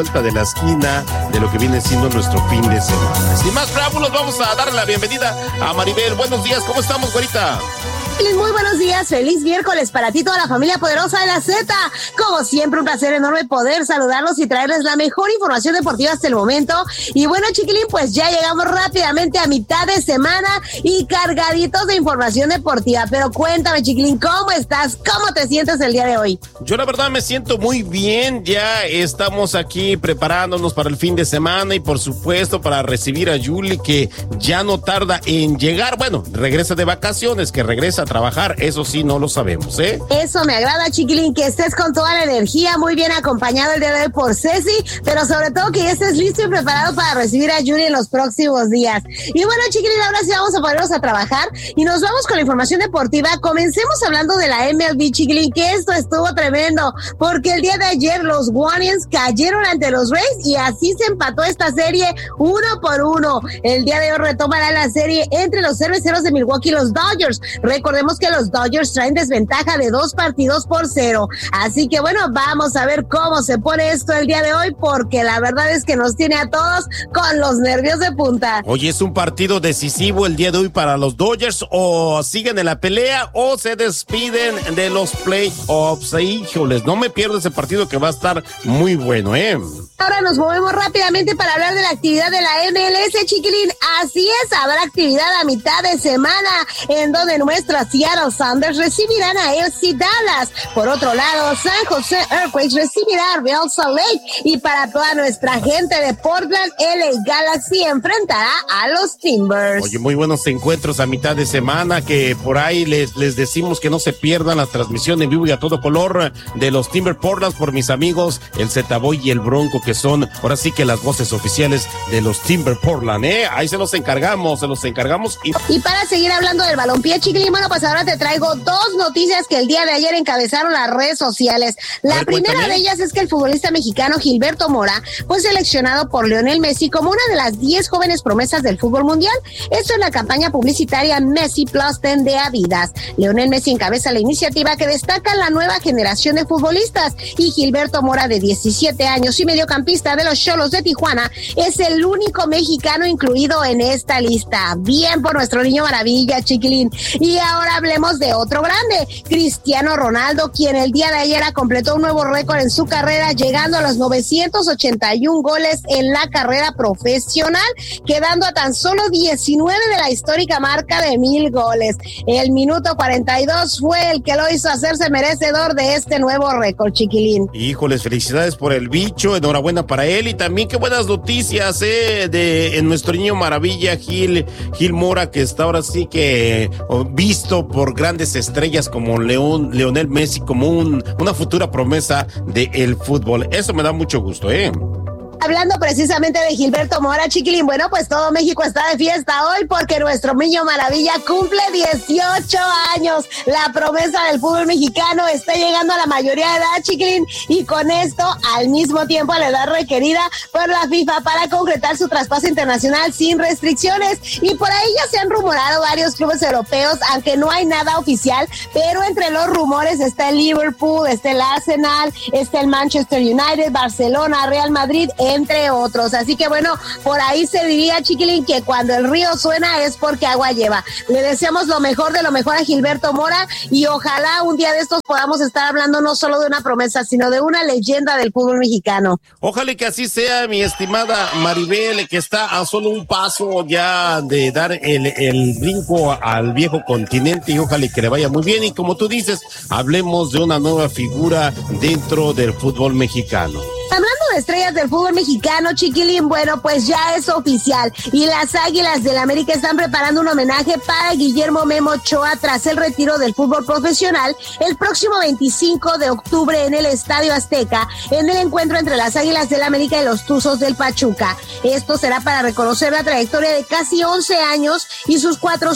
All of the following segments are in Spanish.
vuelta de la esquina de lo que viene siendo nuestro fin de semana. Sin más preámbulos, vamos a darle la bienvenida a Maribel. Buenos días, ¿cómo estamos, güerita? Muy buenos días, feliz miércoles para ti, toda la familia poderosa de la Z. Como siempre, un placer enorme poder saludarlos y traerles la mejor información deportiva hasta el momento. Y bueno, chiquilín, pues ya llegamos rápidamente a mitad de semana y cargaditos de información deportiva. Pero cuéntame, chiquilín, ¿cómo estás? ¿Cómo te sientes el día de hoy? Yo la verdad me siento muy bien, ya estamos aquí preparándonos para el fin de semana y por supuesto para recibir a Julie, que ya no tarda en llegar. Bueno, regresa de vacaciones, que regresa a trabajar, eso sí no lo sabemos, ¿eh? Eso me agrada, chiquilín, que estés con toda la energía, muy bien acompañado el día de hoy por Ceci, pero sobre todo que ya estés listo y preparado para recibir a Yuri en los próximos días. Y bueno, chiquilín, ahora sí vamos a ponernos a trabajar y nos vamos con la información deportiva. Comencemos hablando de la MLB, chiquilín, que esto estuvo tremendo, porque el día de ayer los Guardians cayeron ante los Rays y así se empató esta serie 1-1. El día de hoy retomará la serie entre los cerveceros de Milwaukee y los Dodgers. Recordemos que los Dodgers traen desventaja de 2-0. Así que bueno, vamos a ver cómo se pone esto el día de hoy, porque la verdad es que nos tiene a todos con los nervios de punta. Oye, es un partido decisivo el día de hoy para los Dodgers, o siguen en la pelea o se despiden de los playoffs. Híjoles, no me pierdo ese partido que va a estar muy bueno, ¿eh? Ahora nos movemos rápidamente para hablar de la actividad de la MLS, chiquilín. Así es, habrá actividad a mitad de semana, en donde nuestras Seattle Sounders recibirán a FC Dallas. Por otro lado, San Jose Earthquakes recibirá a Real Salt Lake. Y para toda nuestra gente de Portland, LA Galaxy enfrentará a los Timbers. Oye, muy buenos encuentros a mitad de semana, que por ahí les decimos que no se pierdan la transmisión en vivo y a todo color de los Timber Portland por mis amigos, el Z-Boy y el Bronco, que son ahora sí que las voces oficiales de los Timber Portland, ¿eh? Ahí se los encargamos. Y para seguir hablando del balompié, chiquilín, bueno, pues ahora te traigo dos noticias que el día de ayer encabezaron las redes sociales. La primera de ellas es que el futbolista mexicano Gilberto Mora fue seleccionado por Lionel Messi como una de las 10 jóvenes promesas del fútbol mundial. Esto en la campaña publicitaria Messi Plus 10 de Adidas. Lionel Messi encabeza la iniciativa que destaca la nueva generación de futbolistas, y Gilberto Mora, de 17 años y mediocampista de los Xolos de Tijuana, es el único mexicano incluido en esta lista. Bien por nuestro niño maravilla, chiquilín. Y ahora hablemos de otro grande, Cristiano Ronaldo, quien el día de ayer completó un nuevo récord en su carrera, llegando a los 981 goles en la carrera profesional, quedando a tan solo 19 de la histórica marca de 1000 goles. El minuto 42 fue el que lo hizo hacerse merecedor de este nuevo récord, chiquilín. Híjoles, felicidades por el bicho, enhorabuena para él, y también qué buenas noticias en nuestro niño maravilla Gil Mora, que está ahora sí que visto por grandes estrellas como Lionel Messi como una futura promesa del fútbol. Eso me da mucho gusto, ¿eh? Hablando precisamente de Gilberto Mora, chiquilín, bueno, pues todo México está de fiesta hoy porque nuestro niño maravilla cumple 18 años. La promesa del fútbol mexicano está llegando a la mayoría de edad, chiquilín, y con esto, al mismo tiempo, a la edad requerida por la FIFA para concretar su traspaso internacional sin restricciones. Y por ahí ya se han rumorado varios clubes europeos, aunque no hay nada oficial, pero entre los rumores está el Liverpool, está el Arsenal, está el Manchester United, Barcelona, Real Madrid, entre otros. Así que bueno, por ahí se diría, chiquilín, que cuando el río suena es porque agua lleva. Le deseamos lo mejor de lo mejor a Gilberto Mora, y ojalá un día de estos podamos estar hablando no solo de una promesa, sino de una leyenda del fútbol mexicano. Ojalá que así sea, mi estimada Maribel, que está a solo un paso ya de dar el brinco al viejo continente, y ojalá que le vaya muy bien. Y como tú dices, hablemos de una nueva figura dentro del fútbol mexicano. Hablando de estrellas del fútbol mexicano, chiquilín, bueno, pues ya es oficial, y las Águilas del América están preparando un homenaje para Guillermo Memo Ochoa tras el retiro del fútbol profesional el próximo 25 de octubre en el Estadio Azteca, en el encuentro entre las Águilas del América y los Tuzos del Pachuca. Esto será para reconocer la trayectoria de casi 11 años y sus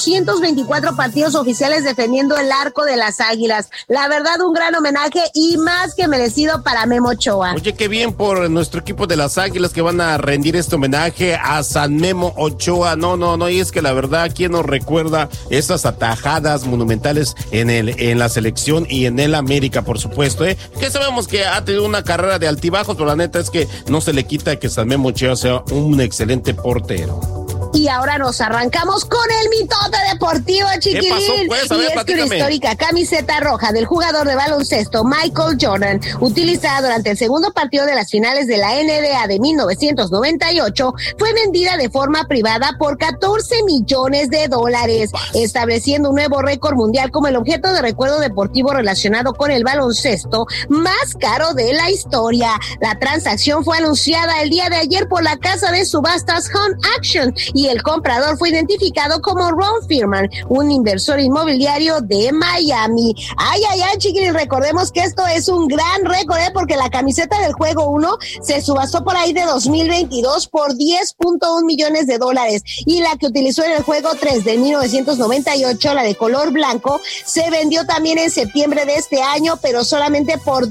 424 partidos oficiales defendiendo el arco de las Águilas. La verdad, un gran homenaje y más que merecido para Memo Ochoa. Oye, qué bien por por nuestro equipo de las Águilas que van a rendir este homenaje a San Memo Ochoa. No, y es que la verdad, ¿quién nos recuerda esas atajadas monumentales en la selección y en el América, por supuesto, que sabemos que ha tenido una carrera de altibajos, pero la neta es que no se le quita que San Memo Ochoa sea un excelente portero. Y ahora nos arrancamos con el mitote deportivo, chiquilín. ¿Qué pasó, pues? A ver, y es que una histórica camiseta roja del jugador de baloncesto Michael Jordan, utilizada durante el segundo partido de las finales de la NBA de 1998, fue vendida de forma privada por $14 millones, estableciendo un nuevo récord mundial como el objeto de recuerdo deportivo relacionado con el baloncesto más caro de la historia. La transacción fue anunciada el día de ayer por la casa de subastas Hunt Action y el comprador fue identificado como Ron Firman, un inversor inmobiliario de Miami. Ay, chiquilín, recordemos que esto es un gran récord, porque la camiseta del juego 1 se subastó por ahí de 2022 por $10.1 millones y la que utilizó en el juego 3 de 1998, la de color blanco, se vendió también en septiembre de este año, pero solamente por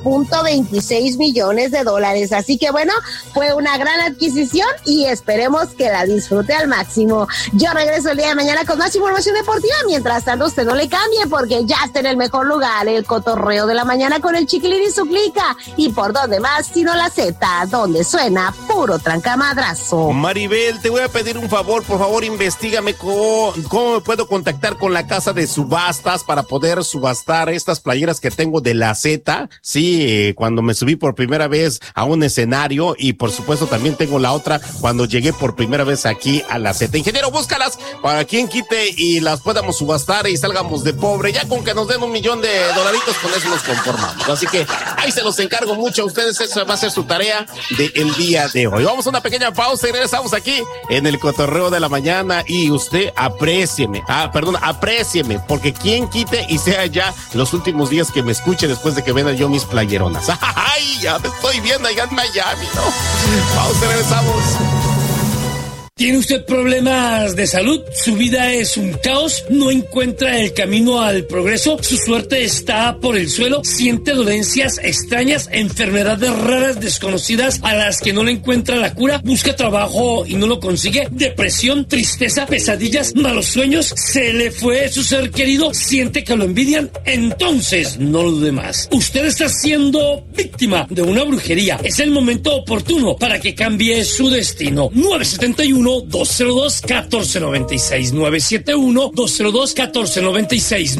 $12.26 millones. Así que bueno, fue una gran adquisición y esperemos que la disfrute al máximo. Yo regreso el día de mañana con más información deportiva. Mientras tanto, usted no le cambie porque ya está en el mejor lugar, el cotorreo de la mañana con el Chiquilín y su clica. ¿Y por dónde más sino la Z, donde suena puro trancamadrazo? Maribel, te voy a pedir un favor, por favor, investígame cómo me puedo contactar con la casa de subastas para poder subastar estas playeras que tengo de la Z. Sí, cuando me subí por primera vez a un escenario, y por supuesto también tengo la otra cuando llegué por primera vez aquí a la Z. Ingeniero, búscalas para quien quite y las podamos subastar y salgamos de pobre. Ya con que nos den $1 millón, con eso nos conformamos. Así que ahí se los encargo mucho a ustedes. Esa va a ser su tarea del día de hoy. Vamos a una pequeña pausa y regresamos aquí en el cotorreo de la mañana. Y usted aprécieme, porque quien quite y sea ya los últimos días que me escuche después de que venda yo mis playeronas. Ay, ya me estoy viendo allá en Miami, ¿no? Pausa y regresamos. ¿Tiene usted problemas de salud? ¿Su vida es un caos? ¿No encuentra el camino al progreso? ¿Su suerte está por el suelo? ¿Siente dolencias extrañas, enfermedades raras, desconocidas a las que no le encuentra la cura? ¿Busca trabajo y no lo consigue? ¿Depresión, tristeza, pesadillas, malos sueños? ¿Se le fue su ser querido? ¿Siente que lo envidian? Entonces, no lo dude más. Usted está siendo víctima de una brujería. Es el momento oportuno para que cambie su destino. 971-202-1496, 971-202-1496,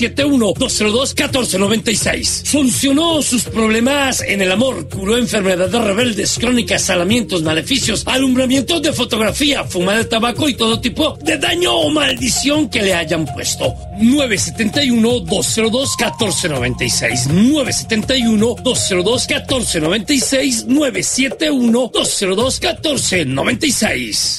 971-202-1496. Solucionó sus problemas en el amor, curó enfermedades rebeldes, crónicas, salamientos, maleficios, alumbramientos de fotografía, fumar de tabaco y todo tipo de daño o maldición que le hayan puesto. 971-202-1496, 971-202-1496, 971-202-1496.